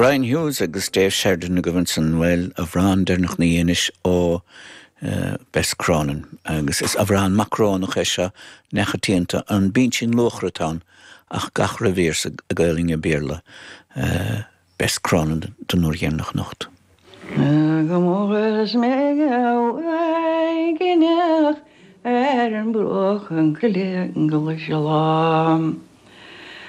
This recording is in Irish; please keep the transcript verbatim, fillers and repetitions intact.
Brian Hughes agus Dave Sheridan na gohann well a bhrán dernach na dhéanais ó uh, Bess Cronin agus is a bhrán Macrónach é se nechatíanta an bín sin lochratán ach gach ravírs a gailinge béle uh, Bess Cronin den úr dhéanach nocht. Gomorras mé aigeneach ar an broch an goléan go se lám.